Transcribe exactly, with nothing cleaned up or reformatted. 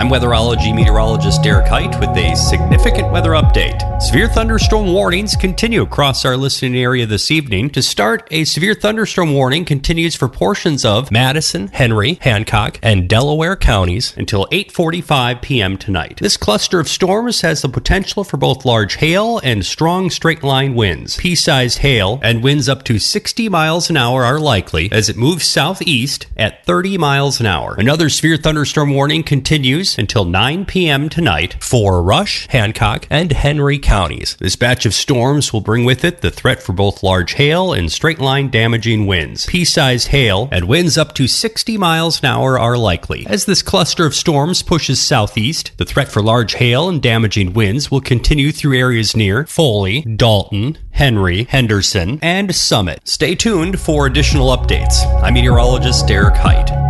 I'm weatherology meteorologist Derek Height with a significant weather update. Severe thunderstorm warnings continue across our listening area this evening. To start, a severe thunderstorm warning continues for portions of Madison, Henry, Hancock, and Delaware counties until eight forty-five p.m. tonight. This cluster of storms has the potential for both large hail and strong straight-line winds. Pea-sized hail and winds up to sixty miles an hour are likely as it moves southeast at thirty miles an hour. Another severe thunderstorm warning continues until nine p.m. tonight for Rush, Hancock, and Henry counties. This batch of storms will bring with it the threat for both large hail and straight-line damaging winds. Pea-sized hail and winds up to sixty miles an hour are likely. As this cluster of storms pushes southeast, the threat for large hail and damaging winds will continue through areas near Foley, Dalton, Henry, Henderson, and Summit. Stay tuned for additional updates. I'm meteorologist Derek Height.